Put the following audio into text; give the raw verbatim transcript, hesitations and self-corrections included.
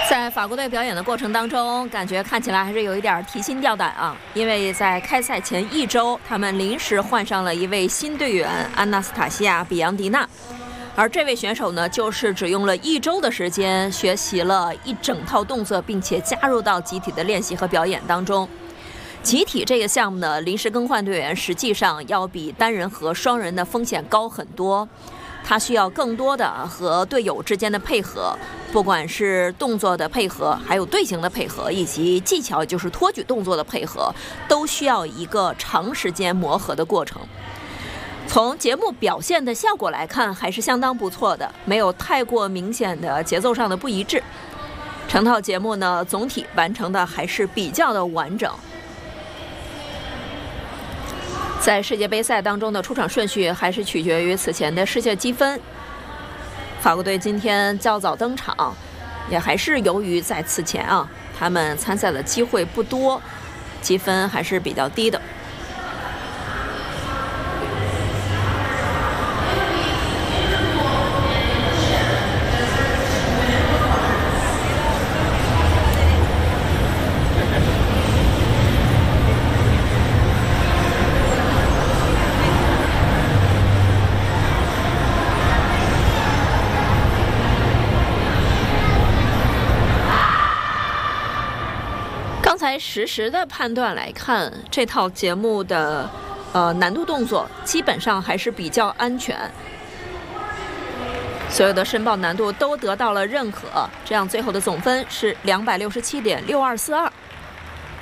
在法国队表演的过程当中，感觉看起来还是有一点提心吊胆啊，因为在开赛前一周，他们临时换上了一位新队员安娜斯塔西亚·比扬迪娜，而这位选手呢，就是只用了一周的时间学习了一整套动作，并且加入到集体的练习和表演当中。集体这个项目呢，临时更换队员实际上要比单人和双人的风险高很多。他需要更多的和队友之间的配合，不管是动作的配合，还有队形的配合，以及技巧，就是托举动作的配合，都需要一个长时间磨合的过程。从节目表现的效果来看，还是相当不错的，没有太过明显的节奏上的不一致。整套节目呢，总体完成的还是比较的完整。在世界杯赛当中的出场顺序还是取决于此前的世界积分。法国队今天较早登场，也还是由于在此前啊，他们参赛的机会不多，积分还是比较低的。刚才实时的判断来看，这套节目的呃难度动作基本上还是比较安全，所有的申报难度都得到了认可，这样最后的总分是两百六十七点六二四二。